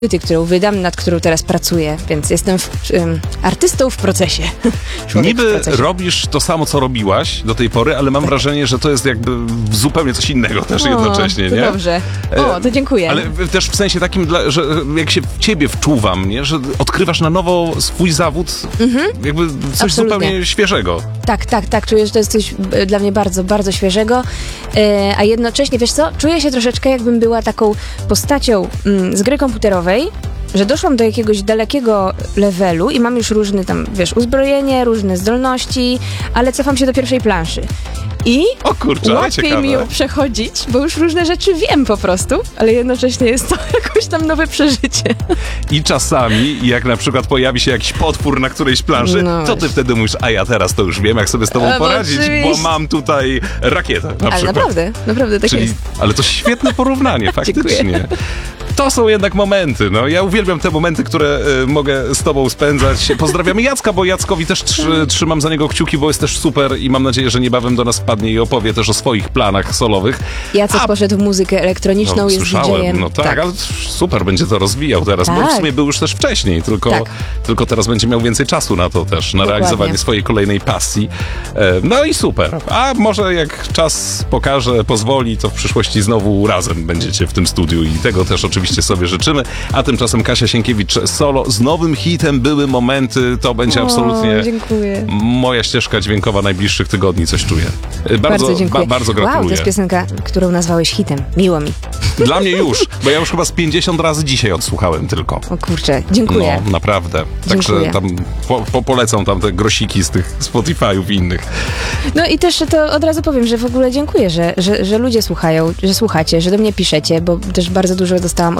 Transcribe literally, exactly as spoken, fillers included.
płyty, którą wydam, nad którą teraz pracuję, więc jestem w, um, artystą w procesie. Niby w procesie. robisz to samo, co robiłaś do tej pory, ale mam tak. wrażenie, że to jest jakby zupełnie coś innego też o, jednocześnie, to nie? Dobrze. O, to dziękuję. Ale też w sensie takim, dla, że jak się w ciebie wczuwam, nie? Że odkrywasz na nowo swój zawód, mhm. jakby coś Absolutnie. zupełnie świeżego. Tak, tak, tak. Czuję, że to jest coś e, dla mnie bardzo, bardzo świeżego, e, a jednocześnie, wiesz co, czuję się troszeczkę, jakbym była taką postacią mm, z gry komputerowej, że doszłam do jakiegoś dalekiego levelu i mam już różne tam, wiesz, uzbrojenie, różne zdolności, ale cofam się do pierwszej planszy. I o kurczę, łatwiej mi ją przechodzić, bo już różne rzeczy wiem po prostu, ale jednocześnie jest to jakoś tam nowe przeżycie. I czasami, jak na przykład pojawi się jakiś potwór na którejś planszy, no to ty wtedy mówisz, a ja teraz to już wiem, jak sobie z tobą A, bo poradzić, oczywiście. bo mam tutaj rakietę na Ale przykład. naprawdę, naprawdę tak Czyli, jest. ale to świetne porównanie, faktycznie. Dziękuję. To są jednak momenty, no. Ja uwielbiam te momenty, które y, mogę z tobą spędzać. Pozdrawiamy Jacka, bo Jackowi też trzy, trzymam za niego kciuki, bo jest też super i mam nadzieję, że niebawem do nas wpadnie i opowie też o swoich planach solowych. Jacek A, poszedł w muzykę elektroniczną, no, jest słyszałem, didżejem. no tak, tak, ale super, będzie to rozwijał teraz, bo w Tak. sumie był już też wcześniej, tylko, Tak. tylko teraz będzie miał więcej czasu na to też, na Dokładnie. realizowanie swojej kolejnej pasji. E, No i super. A może jak czas pokaże, pozwoli, to w przyszłości znowu razem będziecie w tym studiu i tego też oczywiście sobie życzymy. A tymczasem Kasia Sienkiewicz solo z nowym hitem Były momenty. To będzie O, absolutnie dziękuję. moja ścieżka dźwiękowa najbliższych tygodni. Coś czuję. Bardzo, Bardzo dziękuję. Ba, bardzo gratuluję. Wow, to jest piosenka, którą nazwałeś hitem. Miło mi. Dla mnie już, bo ja już chyba z pięćdziesiąt razy dzisiaj odsłuchałem tylko. O kurczę, dziękuję. No, naprawdę. Także Dziękuję. tam po, po, polecam tam te grosiki z tych Spotify'ów i innych. No i też to od razu powiem, że w ogóle dziękuję, że, że, że ludzie słuchają, że słuchacie, że do mnie piszecie, bo też bardzo dużo dostałam